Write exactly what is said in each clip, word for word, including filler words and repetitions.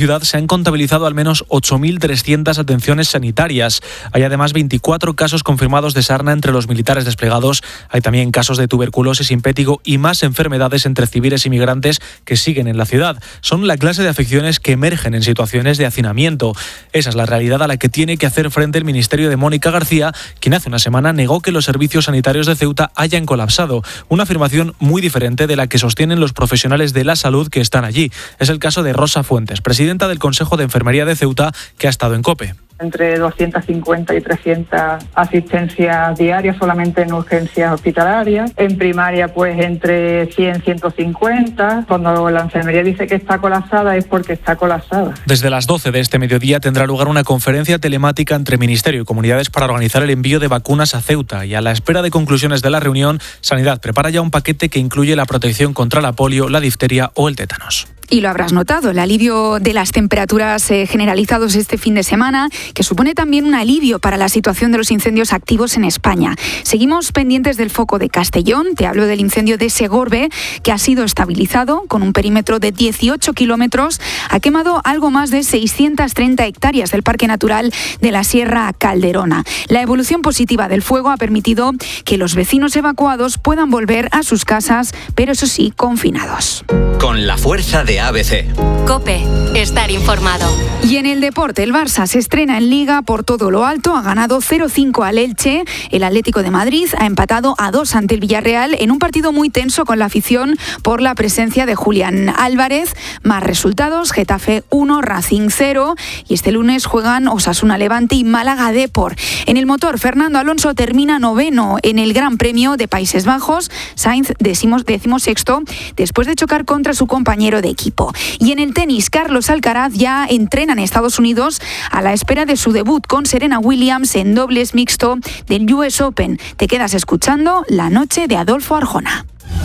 ciudad se han contabilizado al menos ocho mil trescientas atenciones sanitarias. Hay además veinticuatro casos confirmados de sarna entre los militares desplegados. Hay también casos de tuberculosis, impétigo y más enfermedades entre civiles y migrantes que siguen en la ciudad. Son la clase de afecciones que emergen en situaciones de hacinamiento. Esa es la realidad a la que tiene que hacer frente el ministerio de Mónica García, quien hace una semana negó que los servicios sanitarios de Ceuta hayan colapsado. Una afirmación muy diferente de la que sostienen los profesionales de la salud que están allí. Es el caso de Rosa Fuentes, presidenta del Consejo de Enfermería de Ceuta, que ha estado en COPE. Entre doscientas cincuenta y trescientas asistencias diarias solamente en urgencias hospitalarias. En primaria, pues entre cien, ciento cincuenta. Cuando la enfermería dice que está colapsada es porque está colapsada. Desde las doce de este mediodía tendrá lugar una conferencia telemática entre Ministerio y comunidades para organizar el envío de vacunas a Ceuta. Y a la espera de conclusiones de la reunión, Sanidad prepara ya un paquete que incluye la protección contra la polio, la difteria o el tétanos. Y lo habrás notado, el alivio de las temperaturas eh, generalizados este fin de semana, que supone también un alivio para la situación de los incendios activos en España. Seguimos pendientes del foco de Castellón. Te hablo del incendio de Segorbe, que ha sido estabilizado con un perímetro de dieciocho kilómetros. Ha quemado algo más de seiscientas treinta hectáreas del Parque Natural de la Sierra Calderona. La evolución positiva del fuego ha permitido que los vecinos evacuados puedan volver a sus casas, pero eso sí, confinados. Con la fuerza de A B C. COPE. Estar informado. Y en el deporte, el Barça se estrena en Liga por todo lo alto. Ha ganado cero cinco al Elche. El Atlético de Madrid ha empatado a dos ante el Villarreal en un partido muy tenso con la afición por la presencia de Julián Álvarez. Más resultados: Getafe uno, Racing cero. Y este lunes juegan Osasuna Levante y Málaga Depor. En el motor, Fernando Alonso termina noveno en el Gran Premio de Países Bajos. Sainz decimos, decimosexto después de chocar contra su compañero de equipo. Y en el tenis, Carlos Alcaraz ya entrena en Estados Unidos a la espera de su debut con Serena Williams en dobles mixto del U S Open. Te quedas escuchando La Noche de Adolfo Arjona.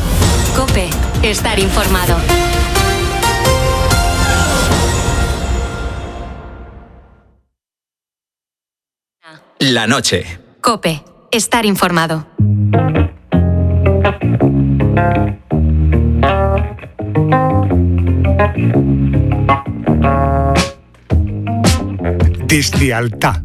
COPE. Estar informado. La noche. COPE. Estar informado. Deslealtad,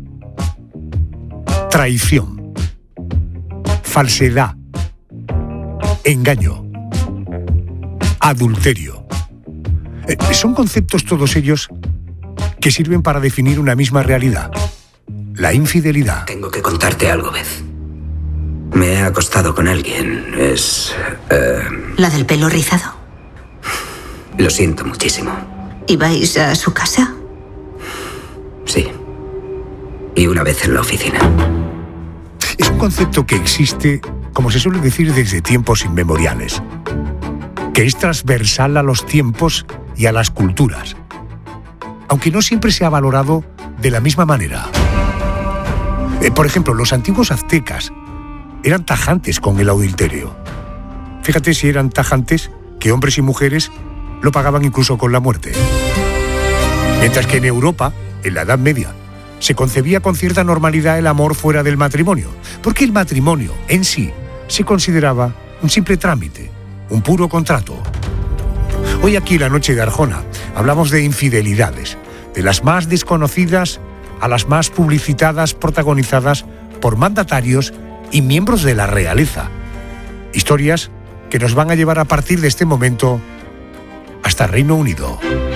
traición, falsedad, engaño, adulterio. Eh, son conceptos todos ellos que sirven para definir una misma realidad: la infidelidad. Tengo que contarte algo, Beth. Me he acostado con alguien. Es... Eh... ¿La del pelo rizado? Lo siento muchísimo. ¿Ibais a su casa? Sí. Y una vez en la oficina. Es un concepto que existe, como se suele decir, desde tiempos inmemoriales, que es transversal a los tiempos y a las culturas, aunque no siempre se ha valorado de la misma manera. Eh, por ejemplo, los antiguos aztecas eran tajantes con el adulterio. Fíjate si eran tajantes que hombres y mujeres lo pagaban incluso con la muerte. Mientras que en Europa, en la Edad Media, se concebía con cierta normalidad el amor fuera del matrimonio, porque el matrimonio en sí se consideraba un simple trámite, un puro contrato. Hoy aquí en La Noche de Arjona hablamos de infidelidades, de las más desconocidas a las más publicitadas, protagonizadas por mandatarios y miembros de la realeza. Historias que nos van a llevar a partir de este momento hasta Reino Unido.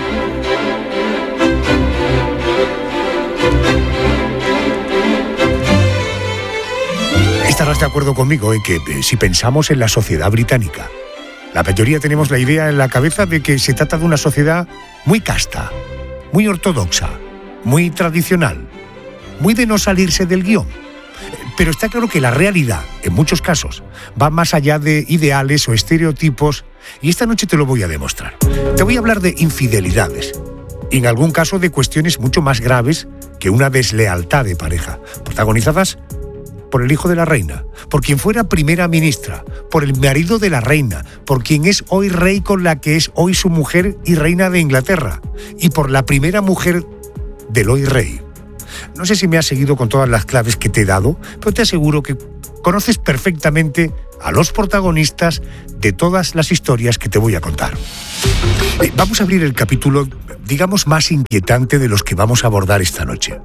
Estarás de acuerdo conmigo en que, eh, si pensamos en la sociedad británica, la mayoría tenemos la idea en la cabeza de que se trata de una sociedad muy casta, muy ortodoxa, muy tradicional, muy de no salirse del guión. Pero está claro que la realidad, en muchos casos, va más allá de ideales o estereotipos, y esta noche te lo voy a demostrar. Te voy a hablar de infidelidades, y en algún caso de cuestiones mucho más graves que una deslealtad de pareja, protagonizadas por el hijo de la reina, por quien fuera primera ministra, por el marido de la reina, por quien es hoy rey con la que es hoy su mujer y reina de Inglaterra, y por la primera mujer del hoy rey. No sé si me has seguido con todas las claves que te he dado, pero te aseguro que conoces perfectamente a los protagonistas de todas las historias que te voy a contar. Eh, vamos a abrir el capítulo, digamos, más inquietante de los que vamos a abordar esta noche.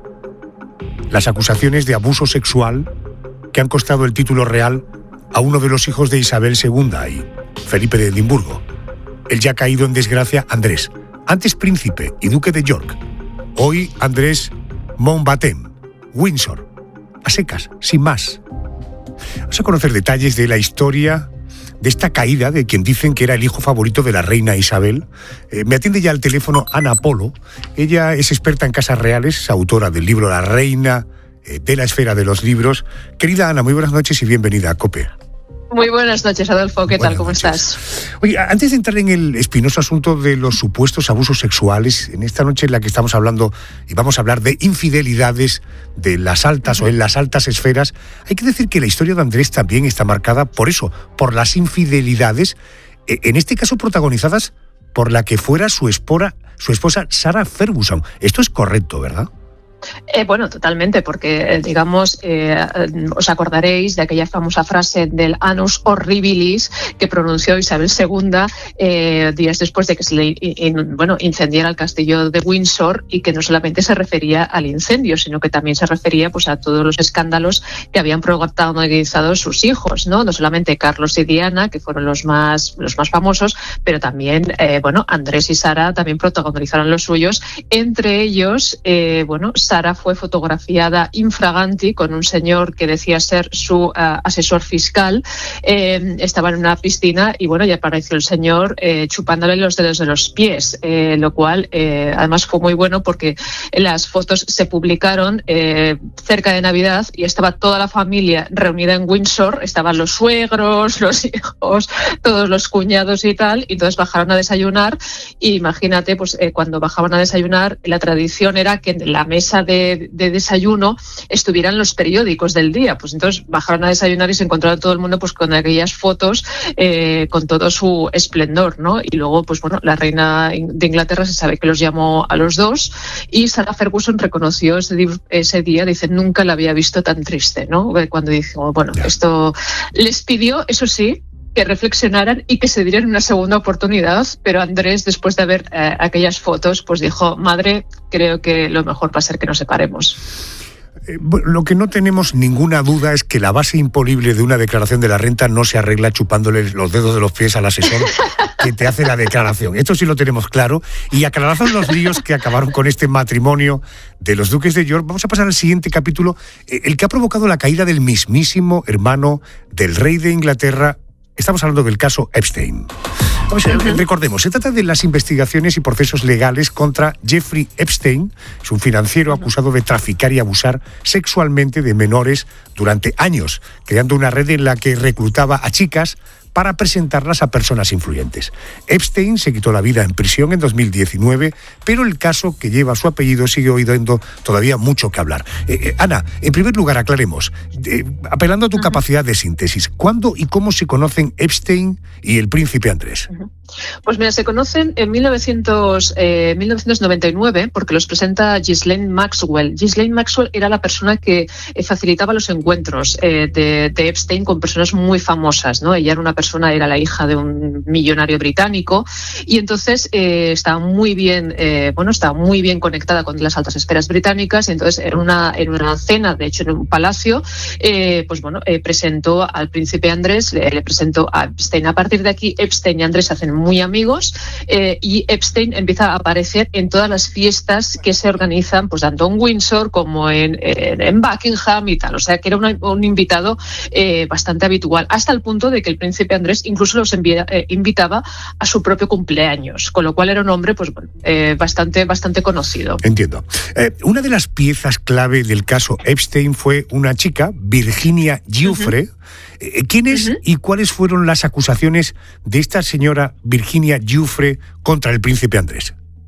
Las acusaciones de abuso sexual que han costado el título real a uno de los hijos de Isabel segunda y Felipe de Edimburgo. El ya caído en desgracia Andrés, antes príncipe y duque de York, hoy Andrés Mountbatten, Windsor, a secas, sin más. Vamos a conocer detalles de la historia de esta caída de quien dicen que era el hijo favorito de la reina Isabel. Eh, me atiende ya al teléfono Ana Polo. Ella es experta en casas reales, es autora del libro La reina eh, de la esfera de los libros. Querida Ana, muy buenas noches y bienvenida a COPE. Muy buenas noches, Adolfo. ¿Qué buenas tal? ¿Cómo noches. estás? Oye, antes de entrar en el espinoso asunto de los supuestos abusos sexuales, en esta noche en la que estamos hablando, y vamos a hablar de infidelidades de las altas uh-huh. o en las altas esferas, hay que decir que la historia de Andrés también está marcada por eso, por las infidelidades, en este caso protagonizadas por la que fuera su esposa, su esposa Sarah Ferguson. Esto es correcto, ¿verdad? Eh, bueno, totalmente, porque, eh, digamos, eh, os acordaréis de aquella famosa frase del annus horribilis que pronunció Isabel segunda eh, días después de que se le in, bueno, incendiara el castillo de Windsor, y que no solamente se refería al incendio, sino que también se refería pues a todos los escándalos que habían protagonizado sus hijos, ¿no? No solamente Carlos y Diana, que fueron los más, los más famosos, pero también, eh, bueno, Andrés y Sara también protagonizaron los suyos. Entre ellos, eh, bueno, Sara fue fotografiada infraganti con un señor que decía ser su uh, asesor fiscal. Eh, estaba en una piscina y bueno, ya apareció el señor eh, chupándole los dedos de los pies, eh, lo cual eh, además fue muy bueno porque las fotos se publicaron eh, cerca de Navidad y estaba toda la familia reunida en Windsor, estaban los suegros, los hijos, todos los cuñados y tal, y entonces bajaron a desayunar. Y imagínate, pues eh, cuando bajaban a desayunar, la tradición era que en la mesa De, de desayuno estuvieran los periódicos del día. Pues entonces bajaron a desayunar y se encontraron todo el mundo pues con aquellas fotos eh, con todo su esplendor, ¿no? Y luego, pues bueno, la reina de Inglaterra se sabe que los llamó a los dos, y Sarah Ferguson reconoció ese, ese día, dice, nunca la había visto tan triste, ¿no? Cuando dijo, bueno, esto les pidió, eso sí, que reflexionaran y que se dieran una segunda oportunidad, pero Andrés, después de ver eh, aquellas fotos, pues dijo, madre, creo que lo mejor va a ser que nos separemos. Eh, lo que no tenemos ninguna duda es que la base impolible de una declaración de la renta no se arregla chupándole los dedos de los pies al asesor que te hace la declaración. Esto sí lo tenemos claro. Y aclarados los líos que acabaron con este matrimonio de los duques de York, vamos a pasar al siguiente capítulo, eh, el que ha provocado la caída del mismísimo hermano del rey de Inglaterra. Estamos hablando del caso Epstein. Vamos a, uh-huh. Recordemos, se trata de las investigaciones y procesos legales contra Jeffrey Epstein, es un financiero acusado de traficar y abusar sexualmente de menores durante años, creando una red en la que reclutaba a chicas para presentarlas a personas influyentes. Epstein se quitó la vida en prisión en dos mil diecinueve, pero el caso que lleva su apellido sigue dando todavía mucho que hablar. Eh, eh, Ana, en primer lugar, aclaremos, eh, apelando a tu uh-huh. capacidad de síntesis, ¿cuándo y cómo se conocen Epstein y el príncipe Andrés? Uh-huh. Pues mira, se conocen en mil novecientos noventa y nueve porque los presenta Ghislaine Maxwell. Ghislaine Maxwell era la persona que eh, facilitaba los encuentros eh, de, de Epstein con personas muy famosas, ¿no? Ella era una persona, era la hija de un millonario británico, y entonces eh, estaba muy bien, eh, bueno, estaba muy bien conectada con las altas esferas británicas, y entonces en una, en una cena, de hecho en un palacio, eh, pues bueno, eh, presentó al príncipe Andrés, le, le presentó a Epstein. A partir de aquí, Epstein y Andrés se hacen muy amigos eh, y Epstein empieza a aparecer en todas las fiestas que se organizan, pues tanto en Windsor como en, en, en Buckingham y tal. O sea que era una, un invitado eh, bastante habitual, hasta el punto de que el príncipe Andrés incluso los envía, eh, invitaba a su propio cumpleaños, con lo cual era un hombre pues bueno, eh, bastante, bastante conocido. Entiendo. Eh, una de las piezas clave del caso Epstein fue una chica, Virginia Giuffre. Uh-huh. ¿Quién es uh-huh. y cuáles fueron las acusaciones de esta señora Virginia Giuffre contra el príncipe Andrés?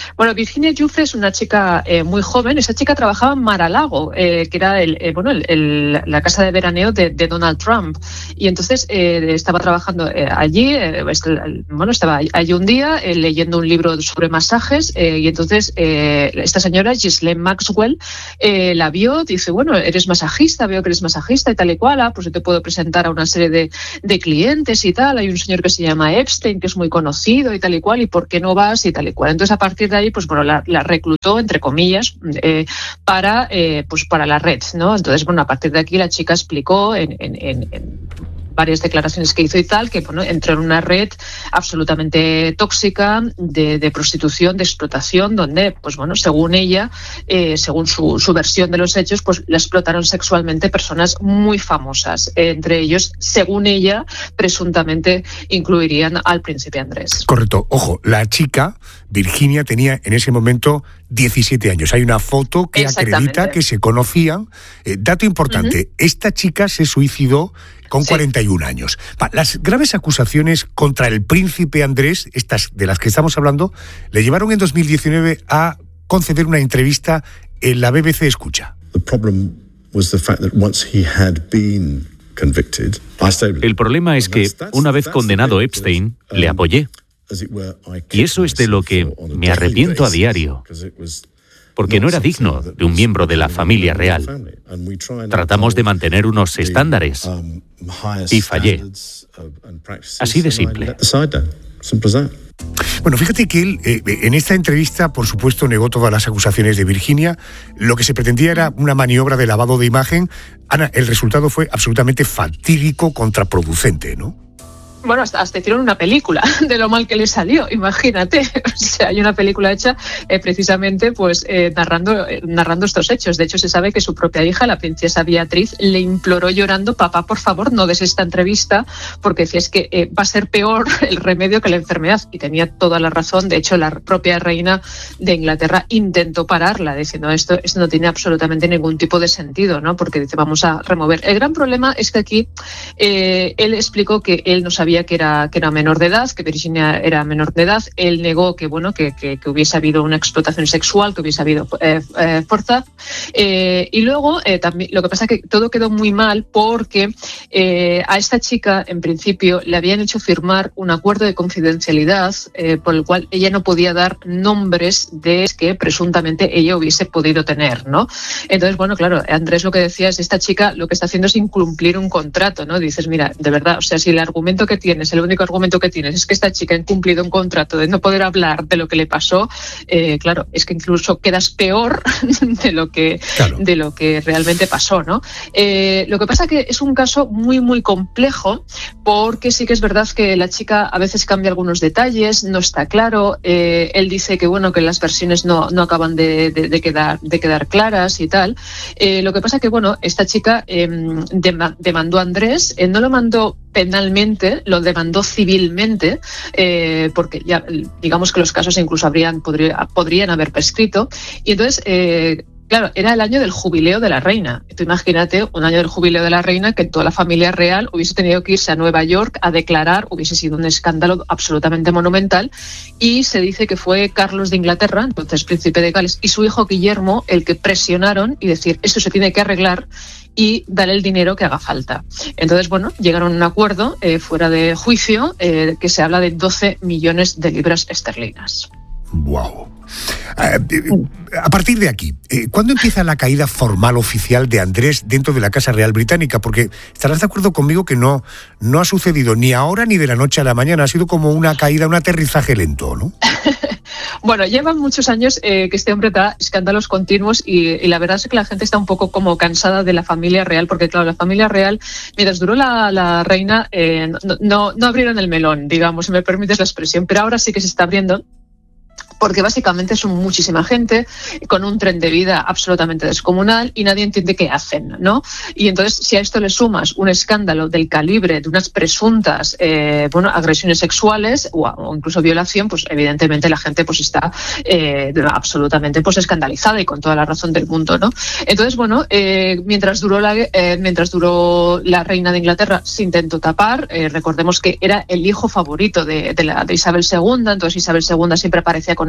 Bueno, Virginia Giuffre es una chica eh, muy joven. Esa chica trabajaba en Mar-a-Lago, eh, que era el, eh, bueno, el, el, la casa de veraneo de, de Donald Trump. Y entonces eh, estaba trabajando eh, allí, eh, bueno, estaba allí un día eh, leyendo un libro sobre masajes eh, y entonces eh, esta señora, Ghislaine Maxwell, eh, la vio, dice, bueno, eres masajista, veo que eres masajista y tal y cual, ah, pues yo te puedo presentar a una serie de, de clientes y tal. Hay un señor que se llama Epstein, que es muy conocido y tal y cual, y ¿por qué no vas? Y tal y cual. Entonces, a partir de ahí, pues bueno, la, la reclutó, entre comillas, eh, para, eh, pues para la red, ¿no? Entonces, bueno, a partir de aquí la chica explicó en, en, en, en varias declaraciones que hizo y tal, que bueno, entró en una red absolutamente tóxica de, de prostitución, de explotación, donde, pues bueno, según ella, eh, según su, su versión de los hechos, pues la explotaron sexualmente personas muy famosas. Eh, entre ellos, según ella, presuntamente incluirían al príncipe Andrés. Correcto. Ojo, la chica, Virginia, tenía en ese momento diecisiete años. Hay una foto que acredita que se conocían. Eh, dato importante, uh-huh. Esta chica se suicidó con sí. cuarenta y un años. Las graves acusaciones contra el príncipe Andrés, estas de las que estamos hablando, le llevaron en dos mil diecinueve a conceder una entrevista en la B B C Escucha. El problema es que, una vez condenado Epstein, le apoyé. Y eso es de lo que me arrepiento a diario, porque no era digno de un miembro de la familia real. Tratamos de mantener unos estándares y fallé. Así de simple. Bueno, fíjate que él, eh, en esta entrevista, por supuesto, negó todas las acusaciones de Virginia. Lo que se pretendía era una maniobra de lavado de imagen. Ana, el resultado fue absolutamente fatídico, contraproducente, ¿no? Bueno, hasta, hasta hicieron una película de lo mal que le salió, imagínate. O sea, hay una película hecha eh, precisamente pues eh, narrando, eh, narrando estos hechos. De hecho, se sabe que su propia hija, la princesa Beatriz, le imploró llorando, papá, por favor, no des esta entrevista, porque decía, es que eh, va a ser peor el remedio que la enfermedad. Y tenía toda la razón. De hecho, la propia reina de Inglaterra intentó pararla, diciendo, esto, esto no tiene absolutamente ningún tipo de sentido, ¿no? Porque dice, vamos a remover. El gran problema es que aquí eh, él explicó que él no sabía que era, que era menor de edad, que Virginia era menor de edad. Él negó que, bueno, que, que, que hubiese habido una explotación sexual, que hubiese habido eh, eh, fuerza. Eh, y luego, eh, también, lo que pasa es que todo quedó muy mal porque eh, a esta chica, en principio, le habían hecho firmar un acuerdo de confidencialidad eh, por el cual ella no podía dar nombres de que presuntamente ella hubiese podido tener, ¿no? Entonces, bueno, claro, Andrés lo que decía es, esta chica lo que está haciendo es incumplir un contrato, ¿no? Dices, mira, de verdad, o sea, si el argumento que tienes, el único argumento que tienes es que esta chica ha incumplido un contrato de no poder hablar de lo que le pasó, eh, claro, es que incluso quedas peor de lo que, claro. de lo que realmente pasó, ¿no? Eh, lo que pasa que es un caso muy, muy complejo, porque sí que es verdad que la chica a veces cambia algunos detalles, no está claro, eh, él dice que, bueno, que las versiones no, no acaban de, de, de, quedar, de quedar claras y tal. Eh, lo que pasa que, bueno, esta chica eh, demandó a Andrés, eh, no lo mandó penalmente, lo demandó civilmente, eh, porque ya digamos que los casos incluso habrían, podría, podrían haber prescrito. Y entonces, eh, claro, era el año del jubileo de la reina. Tú imagínate un año del jubileo de la reina que toda la familia real hubiese tenido que irse a Nueva York a declarar, hubiese sido un escándalo absolutamente monumental. Y se dice que fue Carlos de Inglaterra, entonces príncipe de Gales, y su hijo Guillermo el que presionaron y decir, esto se tiene que arreglar y dar el dinero que haga falta. Entonces, bueno, llegaron a un acuerdo eh, fuera de juicio eh, que se habla de doce millones de libras esterlinas. ¡Wow! Uh, a partir de aquí, eh, ¿cuándo empieza la caída formal oficial de Andrés dentro de la Casa Real Británica? Porque estarás de acuerdo conmigo que no, no ha sucedido ni ahora ni de la noche a la mañana, ha sido como una caída, un aterrizaje lento, ¿no? Bueno, llevan muchos años eh, que este hombre da escándalos continuos y, y la verdad es que la gente está un poco como cansada de la familia real, porque claro, la familia real, mientras duró la, la reina, eh, no, no, no abrieron el melón, digamos, si me permites la expresión, pero ahora sí que se está abriendo. Porque básicamente son muchísima gente con un tren de vida absolutamente descomunal y nadie entiende qué hacen, ¿no? Y entonces, si a esto le sumas un escándalo del calibre de unas presuntas eh, bueno, agresiones sexuales o, o incluso violación, pues evidentemente la gente pues está eh, absolutamente pues escandalizada y con toda la razón del mundo, ¿no? Entonces, bueno, eh, mientras duró la eh, mientras duró la reina de Inglaterra se intentó tapar. Eh, recordemos que era el hijo favorito de, de, la, de Isabel segunda, entonces Isabel segunda siempre aparecía con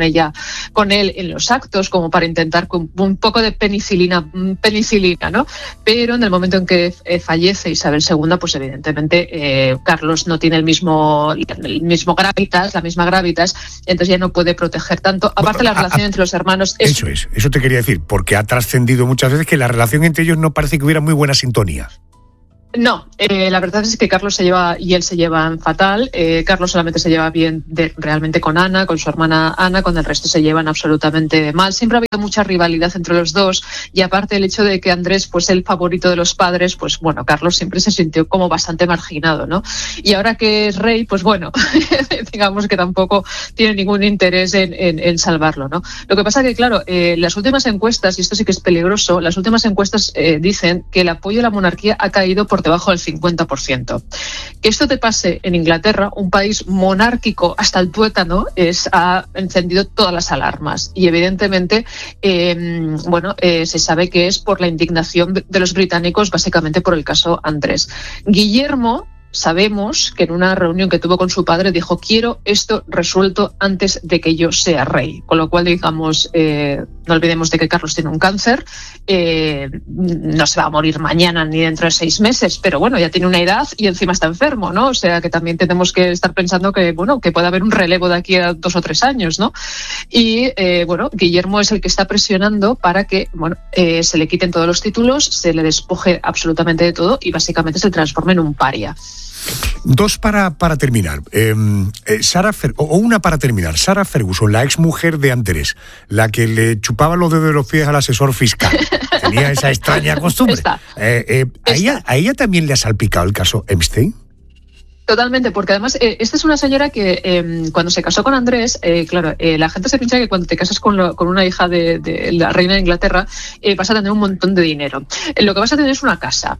ella, con él en los actos, como para intentar con un poco de penicilina, penicilina, ¿no? Pero en el momento en que eh, fallece Isabel segunda, pues evidentemente eh, Carlos no tiene el mismo, el mismo gravitas, la misma gravitas, entonces ya no puede proteger tanto. Aparte, bueno, la relación a, entre los hermanos es... Eso es, eso te quería decir, porque ha trascendido muchas veces que la relación entre ellos no parece que hubiera muy buena sintonía. No, eh, la verdad es que Carlos se lleva y él se llevan fatal. Eh, Carlos solamente se lleva bien de, realmente con Ana, con su hermana Ana, con el resto se llevan absolutamente mal. Siempre ha habido mucha rivalidad entre los dos y aparte el hecho de que Andrés, pues el favorito de los padres, pues bueno, Carlos siempre se sintió como bastante marginado, ¿no? Y ahora que es rey, pues bueno, digamos que tampoco tiene ningún interés en, en, en salvarlo, ¿no? Lo que pasa que, claro, eh, las últimas encuestas, y esto sí que es peligroso, las últimas encuestas eh, dicen que el apoyo a la monarquía ha caído por debajo del cincuenta por ciento. Que esto te pase en Inglaterra, un país monárquico hasta el tuétano, es, ha encendido todas las alarmas. Y evidentemente, eh, bueno, eh, se sabe que es por la indignación de los británicos, básicamente por el caso Andrés. Guillermo, sabemos que en una reunión que tuvo con su padre dijo: quiero esto resuelto antes de que yo sea rey. Con lo cual, digamos, eh, no olvidemos de que Carlos tiene un cáncer, eh, no se va a morir mañana ni dentro de seis meses, pero bueno, ya tiene una edad y encima está enfermo, ¿no? O sea que también tenemos que estar pensando que, bueno, que puede haber un relevo de aquí a dos o tres años, ¿no? Y eh, bueno, Guillermo es el que está presionando para que, bueno, eh, se le quiten todos los títulos, se le despoje absolutamente de todo y básicamente se transforme en un paria. Dos para, para terminar. Eh, eh, Sarah Fer- o una para terminar. Sarah Ferguson, la ex mujer de Andrés, la que le chupaba los dedos de los pies al asesor fiscal. Tenía esa extraña costumbre. Eh, eh, ¿a, ella, ¿A ella también le ha salpicado el caso Epstein? Totalmente, porque además eh, esta es una señora que eh, cuando se casó con Andrés, eh, claro, eh, la gente se piensa que cuando te casas con, lo, con una hija de, de la reina de Inglaterra eh, vas a tener un montón de dinero. Eh, lo que vas a tener es una casa.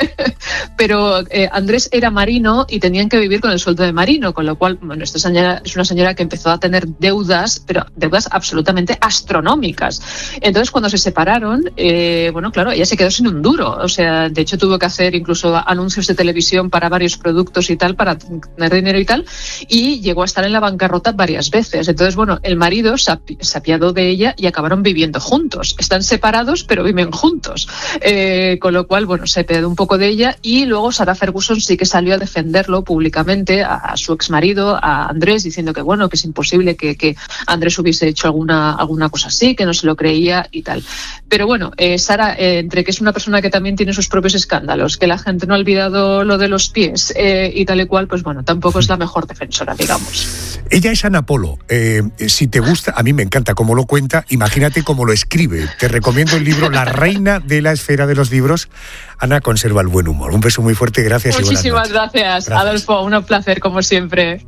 Pero eh, Andrés era marino y tenían que vivir con el sueldo de marino, con lo cual, bueno, esta señora es una señora que empezó a tener deudas, pero deudas absolutamente astronómicas. Entonces, cuando se separaron, eh, bueno, claro, ella se quedó sin un duro. O sea, de hecho tuvo que hacer incluso anuncios de televisión para varios productos y tal, para tener dinero y tal, y llegó a estar en la bancarrota varias veces. Entonces, bueno, el marido se, api- se apiadó de ella y acabaron viviendo juntos. Están separados, pero viven juntos. Eh, con lo cual, bueno, se apiadó un poco de ella y luego Sarah Ferguson sí que salió a defenderlo públicamente a, a su exmarido, a Andrés, diciendo que, bueno, que es imposible que, que Andrés hubiese hecho alguna, alguna cosa así, que no se lo creía y tal. Pero bueno, eh, Sarah, eh, entre que es una persona que también tiene sus propios escándalos, que la gente no ha olvidado lo de los pies eh, y tal y cual, pues bueno, tampoco es la mejor defensora, digamos. Ella es Ana Polo. Eh, si te gusta, a mí me encanta cómo lo cuenta, imagínate cómo lo escribe. Te recomiendo el libro La reina de la esfera de los libros. Ana conserva el buen humor. Un beso muy fuerte, gracias. Muchísimas y gracias, gracias, Adolfo. Un placer, como siempre.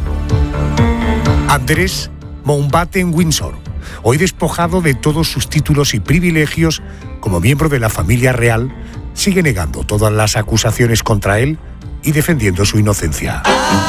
Andrés Mountbatten Windsor, hoy despojado de todos sus títulos y privilegios como miembro de la familia real, sigue negando todas las acusaciones contra él y defendiendo su inocencia.